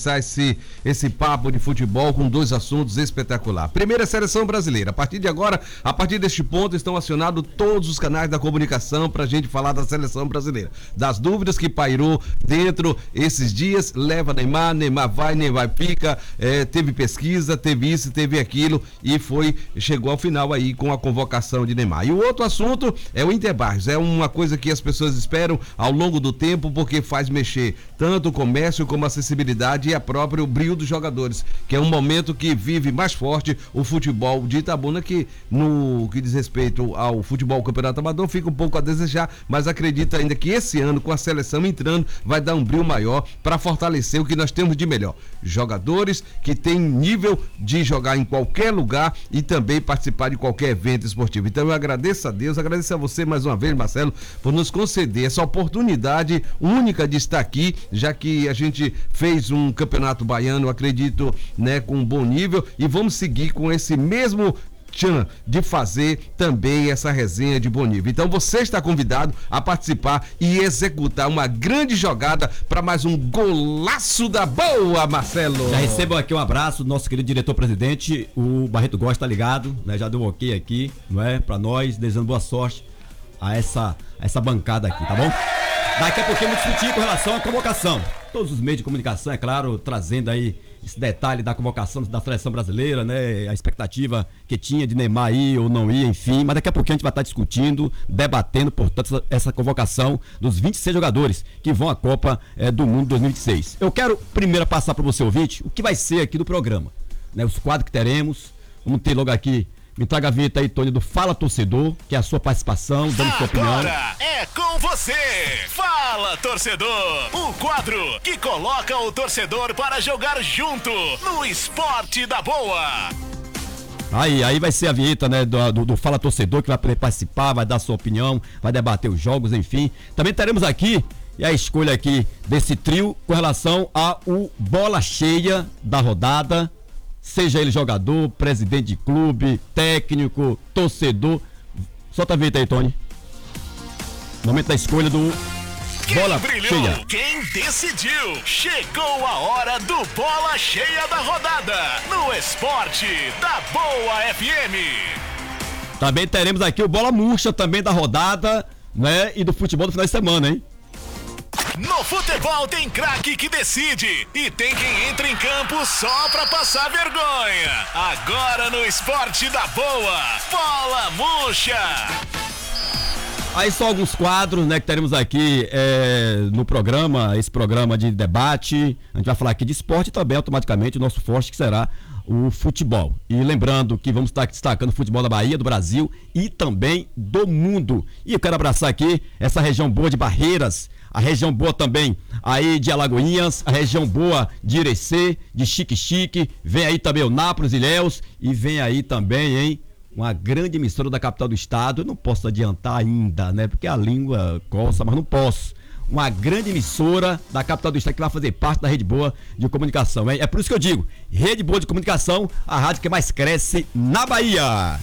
começar esse papo de futebol com dois assuntos espetaculares. Primeiro, a seleção brasileira. A partir de agora, a partir deste ponto, estão acionados todos os canais da comunicação pra gente falar da seleção brasileira. Das dúvidas que pairou dentro esses dias, leva Neymar vai, Neymar fica, teve pesquisa, teve isso, teve aquilo e chegou ao final aí com a convocação de Neymar. E o outro assunto é o Interbarros. É uma coisa que as pessoas esperam ao longo do tempo, porque faz mexer tanto o comércio como a acessibilidade e a próprio brilho dos jogadores, que é um momento que vive mais forte o futebol de Itabuna, que no que diz respeito ao futebol campeonato amador fica um pouco a desejar, mas acredita ainda que esse ano, com a seleção entrando, vai dar um brilho maior para fortalecer o que nós temos de melhor. Jogadores que têm nível de jogar em qualquer lugar e também participar de qualquer evento esportivo. Então eu agradeço a Deus, agradeço a você mais uma vez, Marcelo, por nos conceder essa oportunidade única de estar aqui, já que a gente fez um campeonato baiano, acredito, né, com um bom nível, e vamos seguir com esse mesmo de fazer também essa resenha de bom nível. Então você está convidado a participar e executar uma grande jogada para mais um golaço da boa, Marcelo. Já recebo aqui um abraço do nosso querido diretor-presidente, o Barreto Góes, tá ligado, né? Já deu um ok aqui, não é? Para nós, desejando boa sorte a essa bancada aqui, tá bom? Daqui a pouquinho vamos discutir com relação à convocação. Todos os meios de comunicação, é claro, trazendo aí esse detalhe da convocação da seleção brasileira, né? A expectativa que tinha de Neymar ir ou não ir, enfim. Mas daqui a pouquinho a gente vai estar discutindo, debatendo, portanto, essa convocação dos 26 jogadores que vão à Copa do Mundo 2026. Eu quero primeiro passar para você, ouvinte, o que vai ser aqui do programa, né? Os quadros que teremos. Vamos ter logo aqui. Me traga a vinheta aí, Tony, do Fala Torcedor, que é a sua participação, dando sua opinião. Agora é com você, Fala Torcedor, o quadro que coloca o torcedor para jogar junto no esporte da boa. Aí vai ser a vinheta, né, do Fala Torcedor, que vai poder participar, vai dar sua opinião, vai debater os jogos, enfim. Também teremos aqui a escolha aqui desse trio com relação ao bola cheia da rodada. Seja ele jogador, presidente de clube, técnico, torcedor. Solta a vinheta aí, Tony. Momento da escolha do Bola Cheia. Quem decidiu? Chegou a hora do Bola Cheia da rodada no esporte da Boa FM. Também teremos aqui o Bola Murcha também da rodada, né? E do futebol do final de semana, hein? No futebol tem craque que decide e tem quem entra em campo só pra passar vergonha. Agora no esporte da boa, Bola Murcha. Aí só alguns quadros, né, que teremos aqui no programa, esse programa de debate. A gente vai falar aqui de esporte e também automaticamente o nosso forte, que será o futebol. E lembrando que vamos estar destacando o futebol da Bahia, do Brasil e também do mundo. E eu quero abraçar aqui essa região boa de Barreiras, a região boa também aí de Alagoinhas, a região boa de Irecê, de Xique-Xique, vem aí também o Nápoles, Ilhéus e vem aí também, hein, uma grande emissora da capital do estado. Eu não posso adiantar ainda, né, porque a língua coça, mas não posso. Uma grande emissora da capital do estado que vai fazer parte da Rede Boa de Comunicação, hein? É por isso que eu digo, Rede Boa de Comunicação, a rádio que mais cresce na Bahia.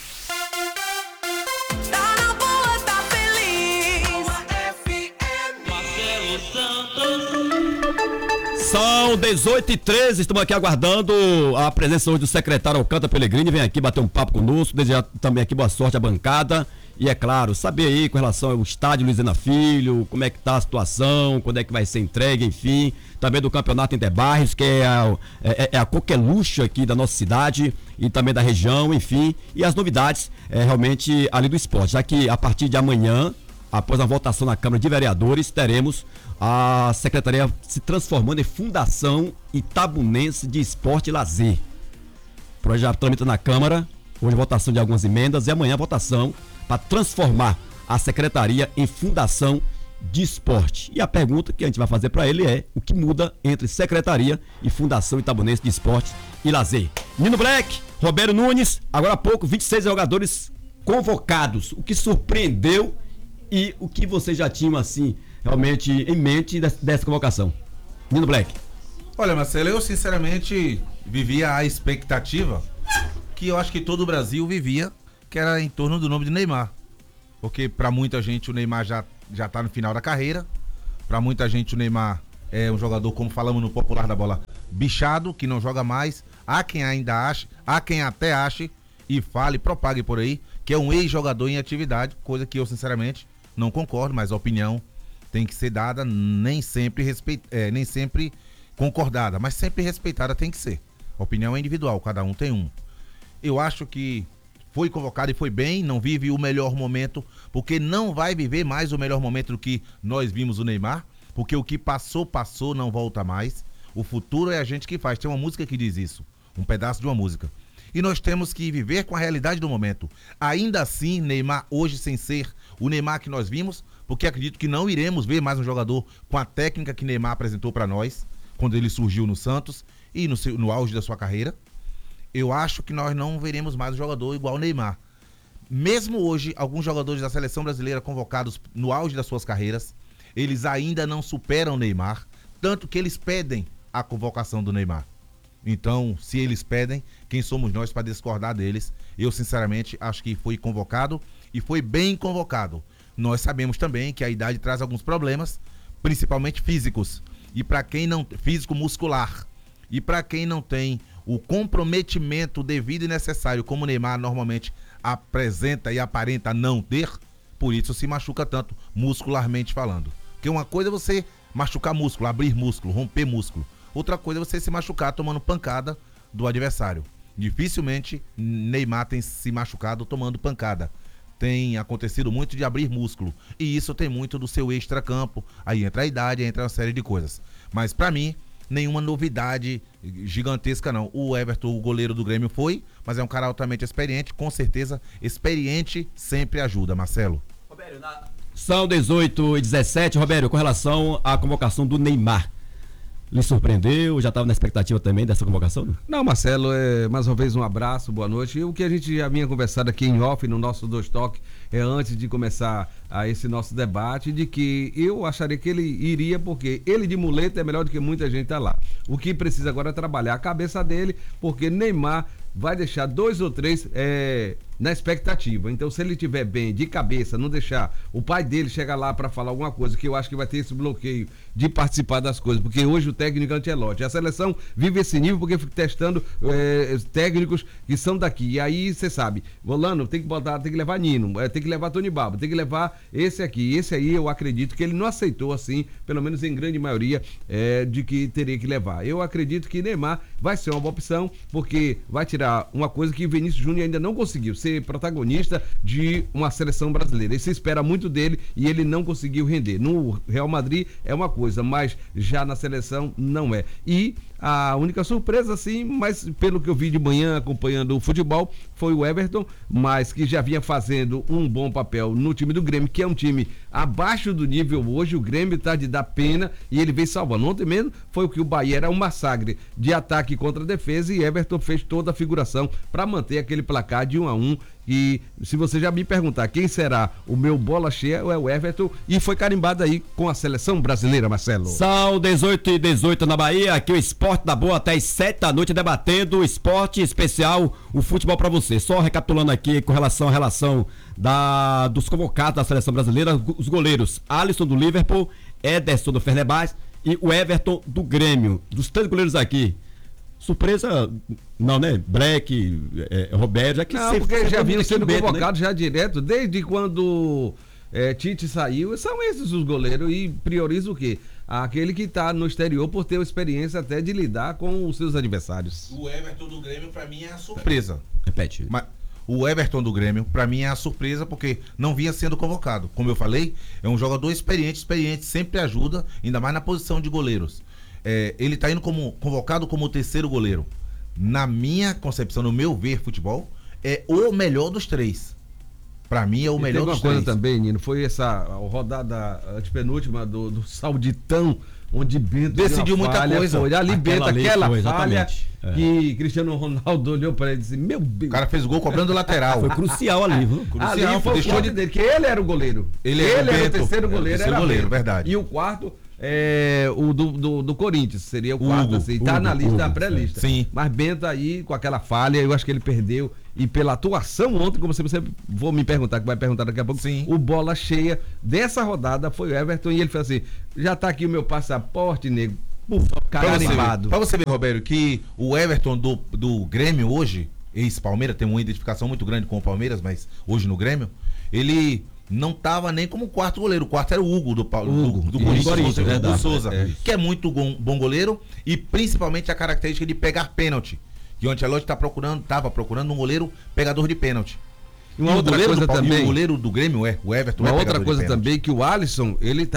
São 18h13, estamos aqui aguardando a presença hoje do secretário Alcântara Pellegrini, vem aqui bater um papo conosco, desejar também aqui boa sorte à bancada e, é claro, saber aí com relação ao estádio Luizena Filho, como é que tá a situação, quando é que vai ser entregue, enfim, também do campeonato Interbarros, que é a coqueluche aqui da nossa cidade e também da região, enfim, e as novidades realmente ali do esporte, já que a partir de amanhã, após a votação na Câmara de Vereadores, teremos a Secretaria se transformando em Fundação Itabunense de Esporte e Lazer. O projeto tramita na Câmara, hoje a votação de algumas emendas e amanhã a votação para transformar a Secretaria em Fundação de Esporte. E a pergunta que a gente vai fazer para ele é: o que muda entre Secretaria e Fundação Itabunense de Esporte e Lazer? Nino Black, Roberto Nunes, agora há pouco 26 jogadores convocados. O que surpreendeu e o que você já tinha assim realmente em mente dessa convocação? Nino Black. Olha, Marcelo, eu sinceramente vivia a expectativa que eu acho que todo o Brasil vivia, que era em torno do nome de Neymar. Porque para muita gente o Neymar já tá no final da carreira. Para muita gente o Neymar é um jogador, como falamos no popular da bola, bichado, que não joga mais. Há quem ainda ache, há quem até ache e fale, propague por aí, que é um ex-jogador em atividade, coisa que eu sinceramente não concordo, mas a opinião tem que ser dada, nem sempre concordada, mas sempre respeitada tem que ser. A opinião é individual, cada um tem um. Eu acho que foi convocado e foi bem, não vive o melhor momento, porque não vai viver mais o melhor momento do que nós vimos o Neymar, porque o que passou, não volta mais. O futuro é a gente que faz. Tem uma música que diz isso, um pedaço de uma música. E nós temos que viver com a realidade do momento. Ainda assim, Neymar hoje sem ser o Neymar que nós vimos, porque acredito que não iremos ver mais um jogador com a técnica que Neymar apresentou para nós, quando ele surgiu no Santos e no auge da sua carreira. Eu acho que nós não veremos mais um jogador igual o Neymar. Mesmo hoje, alguns jogadores da seleção brasileira convocados no auge das suas carreiras, eles ainda não superam o Neymar, tanto que eles pedem a convocação do Neymar. Então, se eles pedem, quem somos nós para discordar deles? Eu, sinceramente, acho que foi convocado e foi bem convocado. Nós sabemos também que a idade traz alguns problemas, principalmente físicos, e para quem não físico-muscular, e para quem não tem o comprometimento devido e necessário, como o Neymar normalmente apresenta e aparenta não ter, por isso se machuca tanto, muscularmente falando. Porque uma coisa é você machucar músculo, abrir músculo, romper músculo. Outra coisa é você se machucar tomando pancada do adversário. Dificilmente Neymar tem se machucado tomando pancada. Tem acontecido muito de abrir músculo. E isso tem muito do seu extracampo. Aí entra a idade, entra uma série de coisas. Mas pra mim, nenhuma novidade gigantesca não. O Everton, o goleiro do Grêmio foi, mas é um cara altamente experiente. Com certeza, experiente sempre ajuda, Marcelo. Robério, são 18h17, Robério, com relação à convocação do Neymar. Lhe surpreendeu? Já estava na expectativa também dessa convocação? Não, Marcelo, mais uma vez um abraço, boa noite. E o que a gente já vinha conversado aqui em off, no nosso Dois Toques, antes de começar esse nosso debate, de que eu acharia que ele iria, porque ele de muleta é melhor do que muita gente tá lá. O que precisa agora é trabalhar a cabeça dele, porque Neymar vai deixar 2 ou 3 na expectativa. Então, se ele estiver bem de cabeça, não deixar o pai dele chegar lá para falar alguma coisa, que eu acho que vai ter esse bloqueio de participar das coisas, porque hoje o técnico é Ancelotti. A seleção vive esse nível porque fica testando técnicos que são daqui. E aí, você sabe, Volano tem que levar Nino, tem que levar Tony Baba, tem que levar esse aqui. Esse aí eu acredito que ele não aceitou assim, pelo menos em grande maioria, de que teria que levar. Eu acredito que Neymar vai ser uma boa opção, porque vai tirar uma coisa que Vinícius Júnior ainda não conseguiu, ser protagonista de uma seleção brasileira. E se espera muito dele e ele não conseguiu render. No Real Madrid é uma coisa, mas já na seleção não é. E a única surpresa, sim, mas pelo que eu vi de manhã acompanhando o futebol, foi o Everton, mas que já vinha fazendo um bom papel no time do Grêmio, que é um time abaixo do nível hoje. O Grêmio tá de dar pena e ele vem salvando. Ontem mesmo foi o que o Bahia era um massacre de ataque contra a defesa e Everton fez toda a figuração para manter aquele placar de 1-1. E se você já me perguntar quem será o meu bola cheia, é o Everton, e foi carimbado aí com a seleção brasileira, Marcelo. São 18h18 na Bahia, aqui o Esporte da Boa até as 7 da noite, debatendo o esporte especial, o futebol pra você. Só recapitulando aqui com relação dos convocados da seleção brasileira, os goleiros Alisson do Liverpool, Ederson do Fenerbahçe e o Everton do Grêmio. Dos 3 goleiros aqui, surpresa, não, né? Black, Roberto, já que não, porque já vinham sendo convocados, né? Já direto, desde quando Tite saiu, são esses os goleiros, e prioriza o quê? Aquele que tá no exterior por ter experiência até de lidar com os seus adversários. O Everton do Grêmio, pra mim, é a surpresa. Repete. Mas o Everton do Grêmio, pra mim, é a surpresa, porque não vinha sendo convocado. Como eu falei, é um jogador experiente sempre ajuda, ainda mais na posição de goleiros. Ele está indo convocado como o 3º goleiro. Na minha concepção, no meu ver futebol, é o melhor dos 3. Para mim é o melhor dos 3. Tem uma coisa também, Nino, foi essa rodada antepenúltima do Sauditão, onde Bento decidiu muita coisa. Foi ali Bento, aquela falha que Cristiano Ronaldo olhou para ele e disse: meu Deus. O cara fez gol cobrando lateral. Foi crucial ali, viu? Ali foi o forte dele, que ele era o goleiro. Ele era o 3º goleiro, goleiro, verdade. E o quarto o do Corinthians, seria o quarto, assim, tá na lista, da pré-lista. Sim. Mas Bento aí, com aquela falha, eu acho que ele perdeu. E pela atuação ontem, como você vou me perguntar, que vai perguntar daqui a pouco, Sim. o bola cheia dessa rodada foi o Everton, e ele falou assim: já tá aqui o meu passaporte, nego. Carimbado. Pra você ver, Roberto, que o Everton do Grêmio hoje, ex-Palmeiras, tem uma identificação muito grande com o Palmeiras, mas hoje no Grêmio, ele não tava nem como quarto goleiro. O quarto era o Hugo do Corinthians, do Souza, que é muito bom goleiro, e principalmente a característica de pegar pênalti. Que o Ancelotti tava procurando um goleiro pegador de pênalti. E uma outra coisa também, o goleiro do Grêmio o Everton uma outra coisa também, que o Alisson, ele